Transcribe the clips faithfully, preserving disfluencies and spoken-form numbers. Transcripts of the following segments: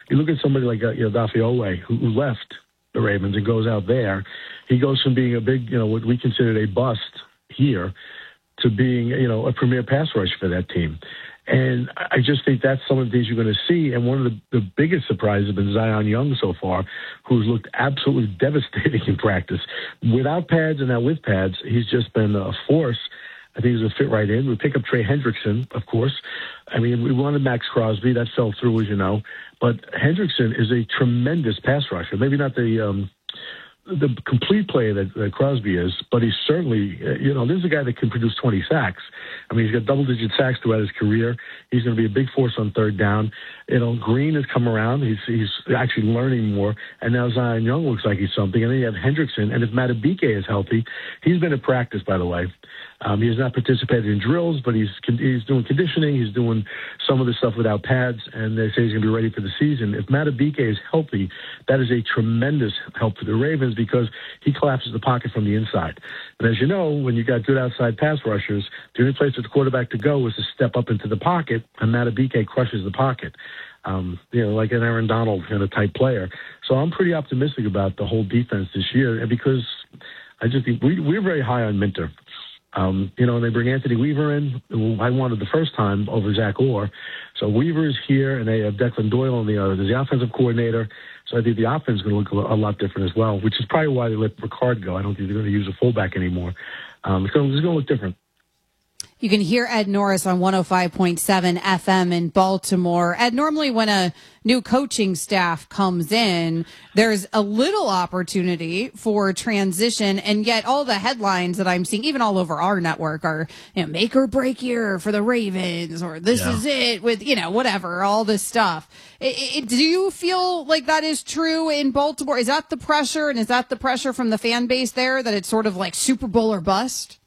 You look at somebody like uh, you know, Dafiole, who, who left the Ravens and goes out there. He goes from being a big, you know, what we considered a bust here to being, you know, a premier pass rush for that team. And I just think that's some of the things you're going to see. And one of the, the biggest surprises has been Zion Young so far, who's looked absolutely devastating in practice. Without pads and now with pads, he's just been a force. I think he's going to fit right in. We pick up Trey Hendrickson, of course. I mean, we wanted Max Crosby. That fell through, as you know. But Hendrickson is a tremendous pass rusher. Maybe not the um, the complete player that, that Crosby is, but he's certainly, you know, this is a guy that can produce twenty sacks. I mean, he's got double-digit sacks throughout his career. He's going to be a big force on third down. You know, Green has come around. He's he's actually learning more. And now Zion Young looks like he's something. And then you have Hendrickson. And if Matabike is healthy, he's been in practice, by the way. Um, he has not participated in drills, but he's he's doing conditioning. He's doing some of the stuff without pads, and they say he's going to be ready for the season. If Matabike is healthy, that is a tremendous help for the Ravens because he collapses the pocket from the inside. And as you know, when you got good outside pass rushers, the only place for the quarterback to go is to step up into the pocket, and Matabike crushes the pocket. Um, you know, like an Aaron Donald kind of type player. So I'm pretty optimistic about the whole defense this year, and because I just think we, we're very high on Minter. Um, you know, and they bring Anthony Weaver in, who I wanted the first time over Zach Orr. So Weaver is here, and they have Declan Doyle on the other, the offensive coordinator. So I think the offense is going to look a lot different as well, which is probably why they let Ricard go. I don't think they're going to use a fullback anymore. Um, it's going to look different. You can hear Ed Norris on one oh five point seven F M in Baltimore. Ed, normally when a new coaching staff comes in, there's a little opportunity for transition, and yet all the headlines that I'm seeing, even all over our network, are, you know, make or break year for the Ravens, or this yeah. is it with, you know, whatever, all this stuff. It, it, do you feel like that is true in Baltimore? Is that the pressure, and is that the pressure from the fan base there, that it's sort of like Super Bowl or bust?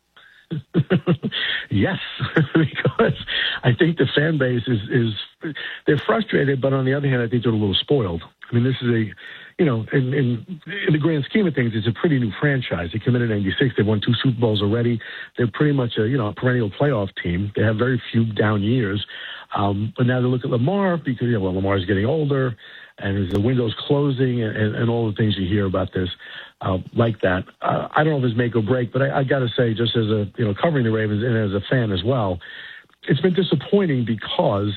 Yes, because I think the fan base is, is they're frustrated, but on the other hand, I think they're a little spoiled. I mean, this is a, you know, in, in, in the grand scheme of things, it's a pretty new franchise. They came in in ninety-six. They've won two Super Bowls already. They're pretty much a, you know, a perennial playoff team. They have very few down years. Um, but now they look at Lamar because, you know, well, Lamar's getting older and the window's closing and, and, and all the things you hear about this. Uh, like that. Uh, I don't know if it's make or break, but I, I got to say, just as a, you know, covering the Ravens and as a fan as well, it's been disappointing because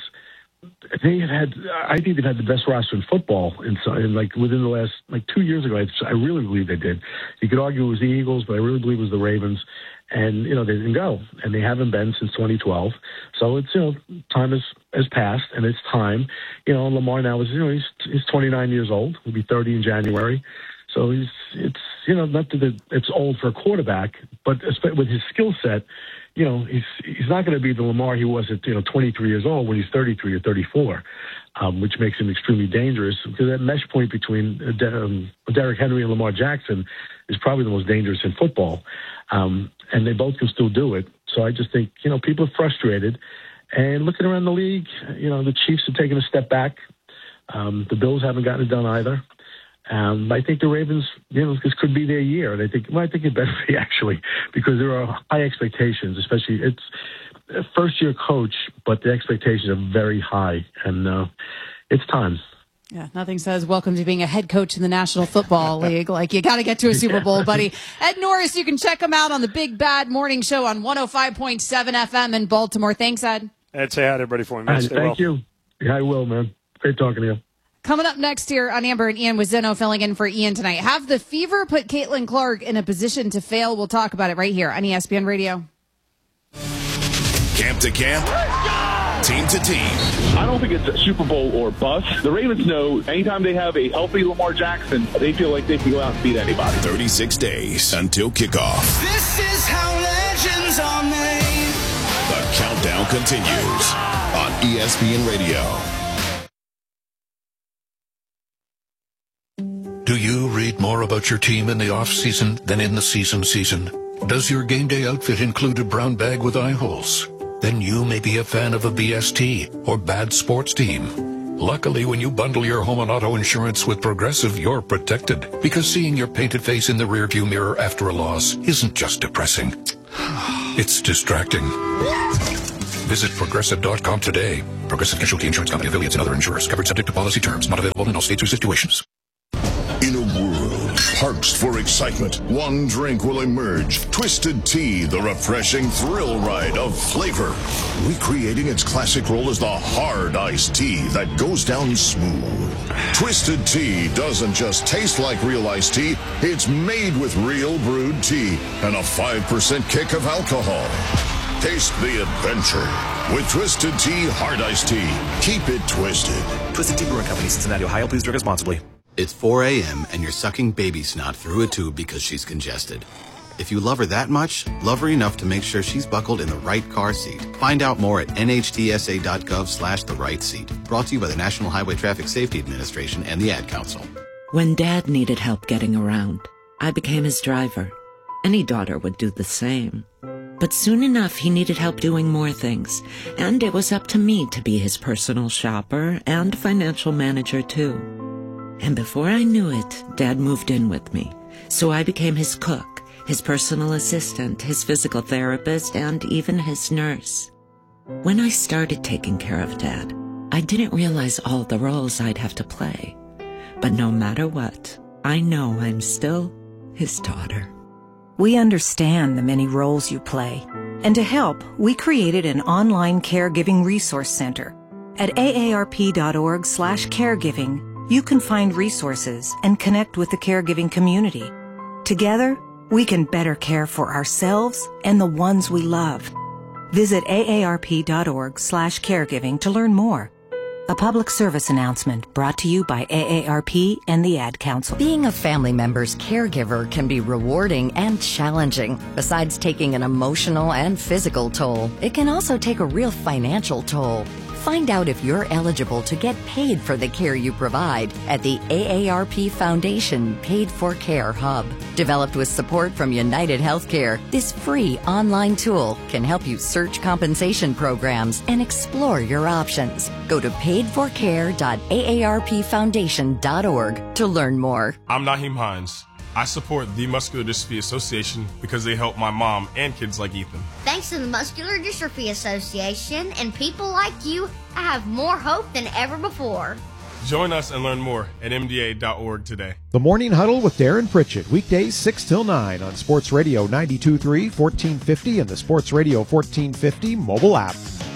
they have had, I think they've had the best roster in football in, in like within the last, like two years ago. I, I really believe they did. You could argue it was the Eagles, but I really believe it was the Ravens. And, you know, they didn't go, and they haven't been since twenty twelve. So it's, you know, time has, has passed, and it's time. You know, Lamar now is, you know, he's, he's twenty-nine years old. He'll be thirty in January. So he's, it's, you know, not that it's old for a quarterback, but with his skill set, you know, he's he's not going to be the Lamar he was at, you know, twenty-three years old when he's thirty-three or thirty-four, um, which makes him extremely dangerous because that mesh point between uh, um, Derrick Henry and Lamar Jackson is probably the most dangerous in football. Um, and they both can still do it. So I just think, you know, people are frustrated. And looking around the league, you know, the Chiefs have taken a step back. Um, the Bills haven't gotten it done either. Um, I think the Ravens, you know, this could be their year. And I think, well, I think it better be actually, because there are high expectations, especially it's a first year coach, but the expectations are very high. And uh, it's time. Yeah, nothing says welcome to being a head coach in the National Football League. Like, you got to get to a Super Bowl, buddy. Ed Norris, you can check him out on the Big Bad Morning Show on one oh five point seven F M in Baltimore. Thanks, Ed. Ed, say hi to everybody for me, man. Stay Thank well. you. Yeah, I will, man. Great talking to you. Coming up next here on Amber and Ian with Zeno filling in for Ian tonight. Have the fever put Caitlin Clark in a position to fail? We'll talk about it right here on E S P N Radio. Camp to camp, team to team. I don't think it's a Super Bowl or bust. The Ravens know anytime they have a healthy Lamar Jackson, they feel like they can go out and beat anybody. thirty-six days until kickoff. This is how legends are made. The countdown continues on E S P N Radio. Do you read more about your team in the off-season than in the season season? Does your game day outfit include a brown bag with eye holes? Then you may be a fan of a B S T or bad sports team. Luckily, when you bundle your home and auto insurance with Progressive, you're protected. Because seeing your painted face in the rearview mirror after a loss isn't just depressing. It's distracting. Visit Progressive dot com today. Progressive Casualty Insurance Company, affiliates, and other insurers. Covered subject to policy terms. Not available in all states or situations. In a world parched for excitement, one drink will emerge. Twisted Tea, the refreshing thrill ride of flavor. Recreating its classic role as the hard iced tea that goes down smooth. Twisted Tea doesn't just taste like real iced tea, it's made with real brewed tea and a five percent kick of alcohol. Taste the adventure with Twisted Tea Hard Iced Tea. Keep it twisted. Twisted Tea Brewing Company, Cincinnati, Ohio. Please drink responsibly. It's four a.m. and you're sucking baby snot through a tube because she's congested. If you love her that much, love her enough to make sure she's buckled in the right car seat. Find out more at N H T S A dot gov slash the right seat. Brought to you by the National Highway Traffic Safety Administration and the Ad Council. When Dad needed help getting around, I became his driver. Any daughter would do the same. But soon enough, he needed help doing more things, and it was up to me to be his personal shopper and financial manager, too. And before I knew it, Dad moved in with me. So I became his cook, his personal assistant, his physical therapist, and even his nurse. When I started taking care of Dad, I didn't realize all the roles I'd have to play. But no matter what, I know I'm still his daughter. We understand the many roles you play. And to help, we created an online caregiving resource center. At A A R P dot org slash caregiving, you can find resources and connect with the caregiving community. Together, we can better care for ourselves and the ones we love. Visit A A R P dot org slash caregiving to learn more. A public service announcement brought to you by A A R P and the Ad Council. Being a family member's caregiver can be rewarding and challenging. Besides taking an emotional and physical toll, it can also take a real financial toll. Find out if you're eligible to get paid for the care you provide at the A A R P Foundation Paid for Care Hub. Developed with support from United Healthcare, this free online tool can help you search compensation programs and explore your options. Go to paid for care dot A A R P foundation dot org to learn more. I'm Naheem Hines. I support the Muscular Dystrophy Association because they help my mom and kids like Ethan. Thanks to the Muscular Dystrophy Association and people like you, I have more hope than ever before. Join us and learn more at M D A dot org today. The Morning Huddle with Darren Pritchett, weekdays six till nine on Sports Radio ninety-two point three, fourteen fifty and the Sports Radio fourteen fifty mobile app.